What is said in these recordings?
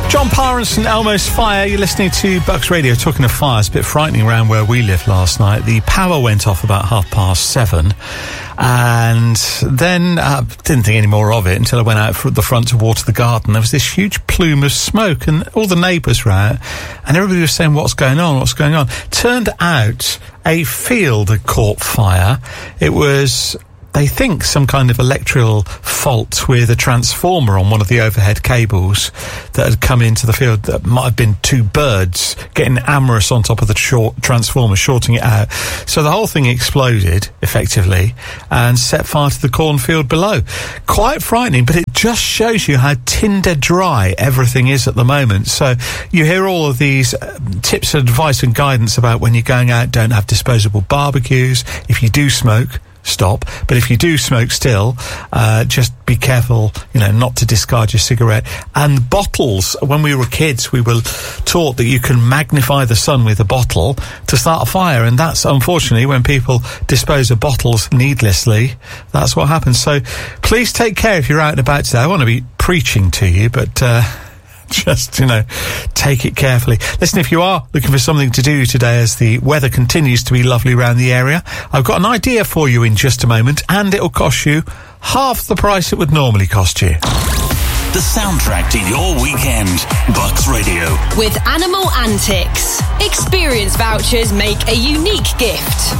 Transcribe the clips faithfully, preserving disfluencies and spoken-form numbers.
John Parr and St Elmo's Fire. You're listening to Bucks Radio. Talking of fires, a bit frightening around where we live last night. The power went off about half past seven, and then uh, didn't think any more of it until I went out at the front to water the garden. There was this huge plume of smoke, and all the neighbours were out, and everybody was saying, what's going on, what's going on? Turned out a field had caught fire. It was, they think, some kind of electrical fault with a transformer on one of the overhead cables that had come into the field. That might have been two birds getting amorous on top of the short transformer, shorting it out. So the whole thing exploded, effectively, and set fire to the cornfield below. Quite frightening, but it just shows you how tinder dry everything is at the moment. So you hear all of these uh, tips, advice and guidance about when you're going out, don't have disposable barbecues. If you do smoke, stop. But if you do smoke still, uh, just be careful, you know, not to discard your cigarette. And bottles, when we were kids, we were taught that you can magnify the sun with a bottle to start a fire. And that's, unfortunately, when people dispose of bottles needlessly, that's what happens. So please take care if you're out and about today. I want to be preaching to you, but uh just, you know, take it carefully. Listen, if you are looking for something to do today as the weather continues to be lovely around the area, I've got an idea for you in just a moment, and it'll cost you half the price it would normally cost you. The soundtrack to your weekend. Bucks Radio. With Animal Antics. Experience vouchers make a unique gift.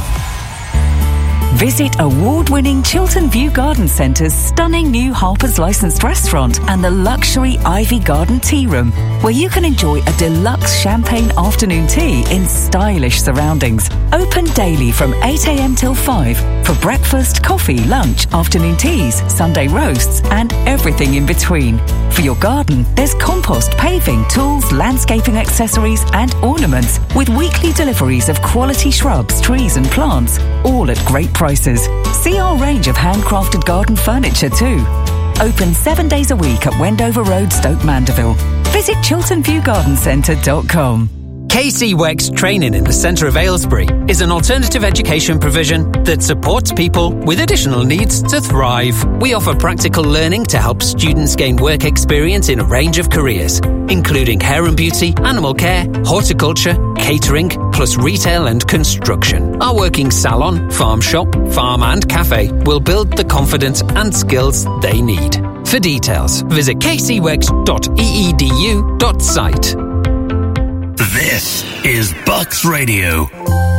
Visit award-winning Chiltern View Garden Centre's stunning new Harper's licensed restaurant and the luxury Ivy Garden Tea Room, where you can enjoy a deluxe champagne afternoon tea in stylish surroundings. Open daily from eight a.m. till five for breakfast, coffee, lunch, afternoon teas, Sunday roasts and everything in between. For your garden, there's compost, paving, tools, landscaping accessories and ornaments, with weekly deliveries of quality shrubs, trees and plants, all at great prices. See our range of handcrafted garden furniture too. Open seven days a week at Wendover Road, Stoke Mandeville. Visit chiltern view garden centre dot com. K C W E C's Training in the Centre of Aylesbury is an alternative education provision that supports people with additional needs to thrive. We offer practical learning to help students gain work experience in a range of careers, including hair and beauty, animal care, horticulture, catering, plus retail and construction. Our working salon, farm shop, farm and cafe will build the confidence and skills they need. For details, visit k c w e x dot e e d u dot site. This is Bucks Radio.